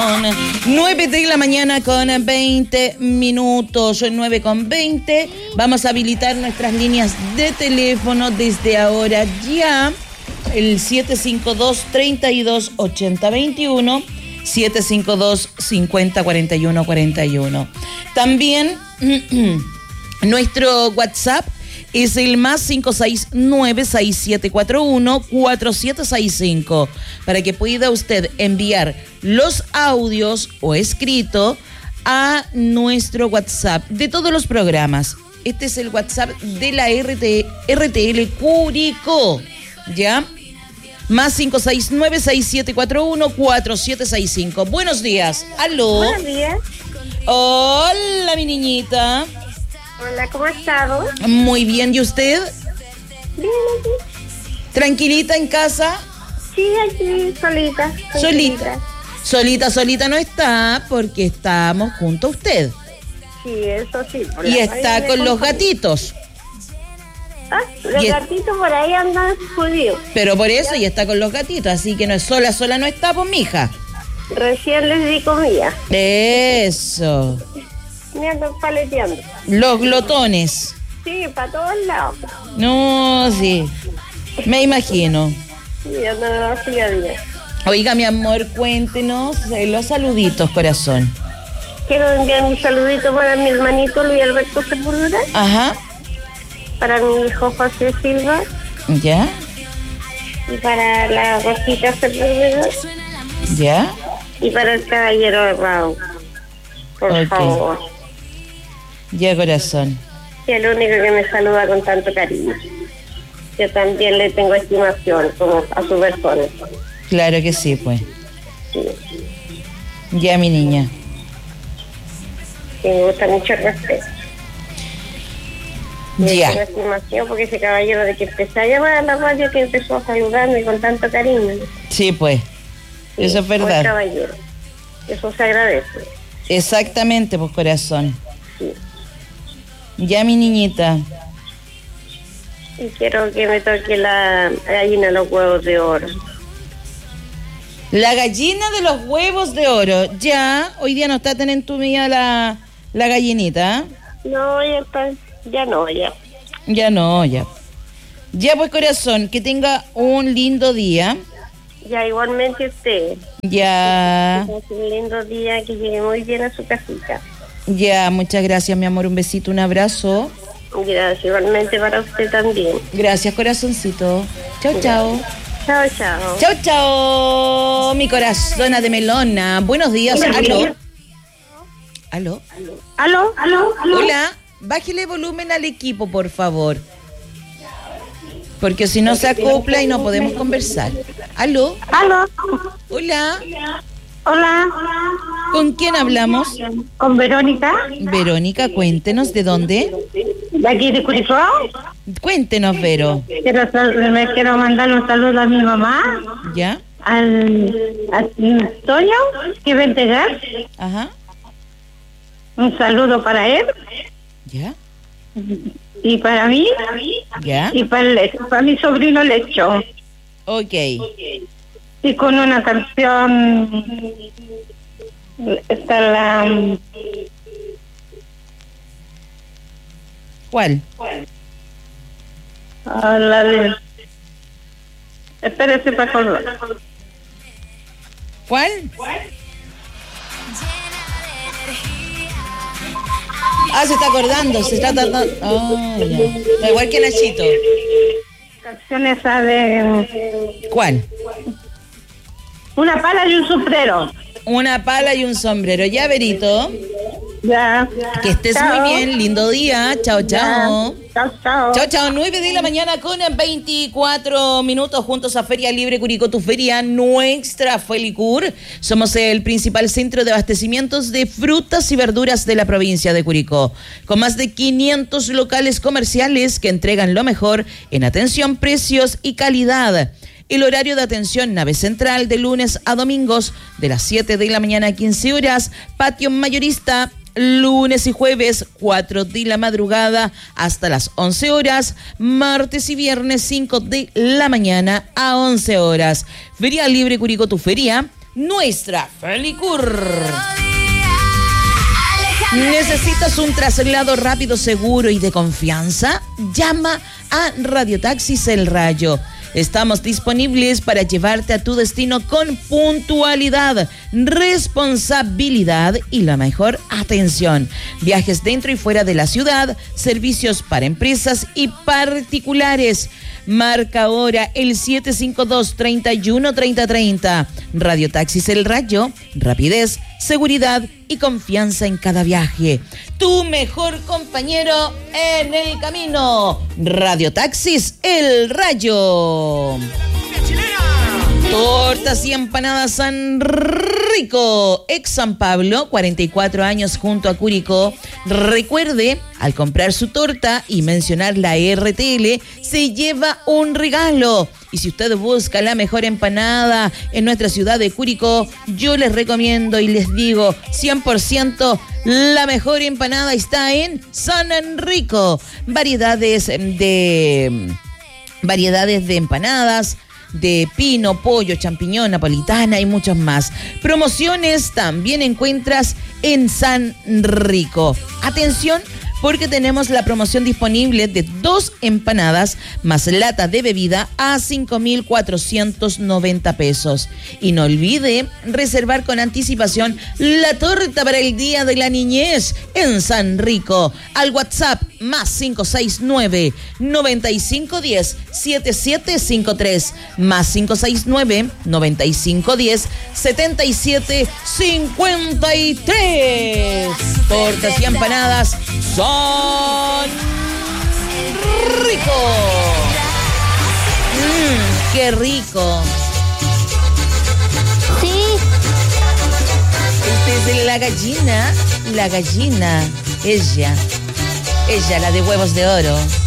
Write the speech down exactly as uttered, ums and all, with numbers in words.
nueve de la mañana con veinte minutos, nueve con veinte. Vamos a habilitar nuestras líneas de teléfono desde ahora ya. El siete cinco dos, tres dos, ocho cero dos uno, siete cinco dos, cinco cero, cuatro uno cuatro uno. También nuestro WhatsApp es el más cinco seis nueve, seis siete cuatro uno, cuatro siete seis cinco, para que pueda usted enviar los audios o escrito a nuestro WhatsApp de todos los programas. Este es el WhatsApp de la R T, R T L Curicó, ¿ya? Más cinco seis nueve, seis siete cuatro uno, cuatro siete seis cinco. Buenos días. ¿Aló? Buenos días. Hola, mi niñita. Hola, ¿cómo ha estado? Muy bien, ¿y usted? Bien, aquí. ¿Tranquilita en casa? Sí, aquí, solita. Solita. Solita, solita no está porque estamos junto a usted. Sí, eso sí. Por Y la está radio con me los acompaña. gatitos. Ah, los Y es- gatitos por ahí andan judíos. Pero por eso ya está con los gatitos, así que no es sola, sola no está, pues, mija. Recién les di comida. Eso. Me andan paleteando. Los glotones. Sí, para todos lados. No, sí. Me imagino. Sí, andan así a día. Oiga, mi amor, cuéntenos eh, los saluditos, corazón. Quiero enviar un saludito para mi hermanito Luis Alberto Sepúlveda, Ajá. para mi hijo José Silva ¿Ya? y para la Rosita Sepúlveda ¿Ya? y para el caballero de Raúl. Por Ok. favor. Ya, corazón. Y el único que me saluda con tanto cariño. Yo también le tengo estimación como a su persona. Claro que sí, pues. Sí, Ya, mi niña. sí, me gusta mucho el respeto. Le tengo Ya. estimación porque ese caballero de que empecé a llamar a la radio, que empezó a saludarme con tanto cariño. Sí, pues. Sí, Eso es buen verdad. caballero. Eso se agradece. Exactamente, pues, corazón. Sí. Ya, mi niñita. Y quiero que me toque la gallina de los huevos de oro. La gallina de los huevos de oro. Ya, hoy día no está tan entumida la, la gallinita. ¿Eh? No, ya está. Ya no, ya. Ya no, ya. Ya, pues, corazón, que tenga un lindo día. Ya igualmente usted. Ya, Que tenga un lindo día, que llegue muy bien a su casita. ya, muchas gracias, mi amor. Un besito, un abrazo. Gracias, igualmente para usted también. Gracias, corazoncito. Chao, chao. Chao, chao. Chao, chao, mi corazona de melona. Buenos días. ¿Aló? ¿Aló? ¿Aló? ¿Aló? ¿Aló? Hola. Bájele volumen al equipo, por favor. Porque si no se acopla y no podemos conversar. ¿Aló? ¿Aló? Hola. Hola. ¿Con quién hablamos? ¿Con Verónica? Verónica, cuéntenos de dónde. ¿De aquí de Curicó? Cuéntenos, Vero. Quiero, sal- me quiero mandar un saludo a mi mamá, ¿Ya? al a Antonio, que va a entregar. Ajá. Un saludo para él ¿Ya? y para mí ¿Ya? y para, el, para mi sobrino Lecho. Ok. Y con una canción está la ¿Cuál? ah, la de espérese para acordar. ¿Cuál? Ah, se está acordando, se está tratando. Ah, ya. Igual que Nachito. Canción esa de ¿Cuál? una pala y un sombrero. Una pala y un sombrero. Ya, Verito. Ya. Que estés Chao. muy bien. Lindo día. Chao, chao. Ya. Chao, chao. Chao, chao. nueve de la mañana con veinticuatro minutos juntos a Feria Libre Curicó, tu feria nuestra, Felicur. Somos el principal centro de abastecimientos de frutas y verduras de la provincia de Curicó, con más de quinientos locales comerciales que entregan lo mejor en atención, precios y calidad. El horario de atención, nave central, de lunes a domingos, de las siete de la mañana a quince horas, patio mayorista, lunes y jueves, cuatro de la madrugada hasta las once horas, martes y viernes, cinco de la mañana a once horas. Feria Libre Curicó, tu feria, nuestra Felicur. ¿Necesitas un traslado rápido, seguro y de confianza? Llama a Radiotaxis El Rayo. Estamos disponibles para llevarte a tu destino con puntualidad, responsabilidad y la mejor atención. Viajes dentro y fuera de la ciudad, servicios para empresas y particulares. Marca ahora el siete cinco dos, tres uno, tres cero tres cero. Radiotaxis El Rayo, rapidez, seguridad y confianza en cada viaje. Tu mejor compañero en el camino. Radiotaxis El Rayo. Tortas y empanadas San Rico, ex San Pablo, cuarenta y cuatro años junto a Curicó. Recuerde, al comprar su torta y mencionar la R T L, se lleva un regalo. Y si usted busca la mejor empanada en nuestra ciudad de Curicó, yo les recomiendo y les digo cien por ciento la mejor empanada está en San Enrico. Variedades de variedades de empanadas de pino, pollo, champiñón, napolitana y muchos más. Promociones también encuentras en San Rico. Atención, porque tenemos la promoción disponible de dos empanadas más lata de bebida a cinco mil cuatrocientos noventa pesos. Y no olvide reservar con anticipación la torta para el Día de la Niñez en San Rico. Al WhatsApp más cinco seis nueve, noventa y cinco diez, setenta y siete cincuenta y tres, más cinco seis nueve, noventa y cinco diez, setenta y siete cincuenta y tres. Tortas y empanadas son rico. Mmm, qué rico. Sí. Este es la gallina, la gallina, ella, ella, la de huevos de oro.